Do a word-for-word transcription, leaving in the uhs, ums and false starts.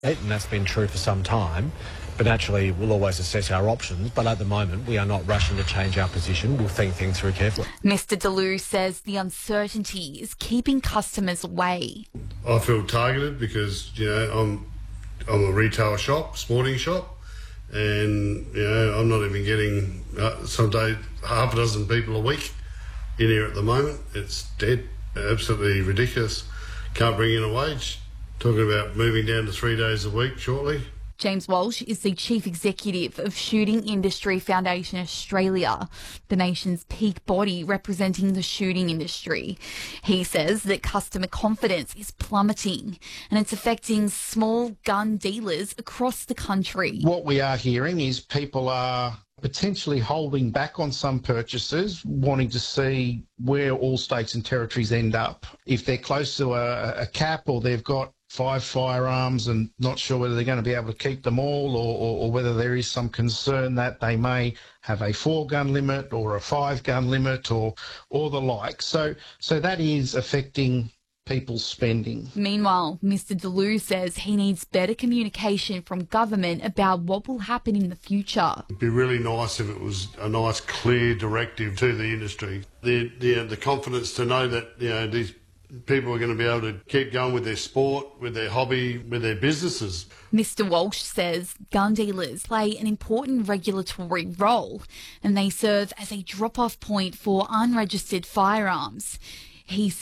And that's been true for some time. But naturally, we'll always assess our options. But at the moment, we are not rushing to change our position. We'll think things through carefully. Mister DeLue says the uncertainty is keeping customers away. I feel targeted because, you know, I'm I'm a retail shop, sporting shop, and, you know, I'm not even getting uh, some day half a dozen people a week in here at the moment. It's dead, absolutely ridiculous. Can't bring in a wage. Talking about moving down to three days a week shortly. James Walsh is the Chief Executive of Shooting Industry Foundation Australia, the nation's peak body representing the shooting industry. He says that customer confidence is plummeting and it's affecting small gun dealers across the country. What we are hearing is people are potentially holding back on some purchases, wanting to see where all states and territories end up. If they're close to a, a cap or they've got five firearms and not sure whether they're going to be able to keep them all, or, or, or whether there is some concern that they may have a four-gun limit or a five-gun limit or or the like. So, so that is affecting people's spending. Meanwhile, Mister DeLue says he needs better communication from government about what will happen in the future. It'd be really nice if it was a nice, clear directive to the industry. The, the, the confidence to know that, you know, these people are going to be able to keep going with their sport, with their hobby, with their businesses. Mister Walsh says gun dealers play an important regulatory role and they serve as a drop-off point for unregistered firearms. He